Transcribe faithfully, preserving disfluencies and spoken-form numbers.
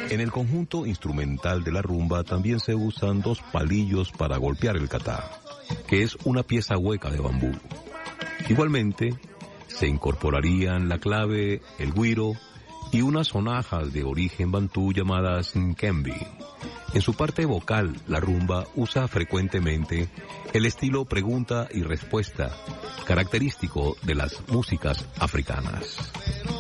En el conjunto instrumental de la rumba también se usan dos palillos para golpear el catá, que es una pieza hueca de bambú. Igualmente, se incorporarían la clave, el güiro y unas sonajas de origen bantú llamadas nkembi. En su parte vocal, la rumba usa frecuentemente el estilo pregunta y respuesta, característico de las músicas africanas.